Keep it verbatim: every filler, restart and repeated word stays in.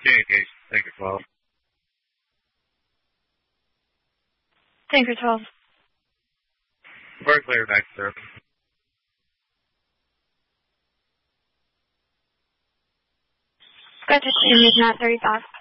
Communication, Tanker twelve. Tanker twelve. We're clear back to surface. Got to Team Not thirty-five.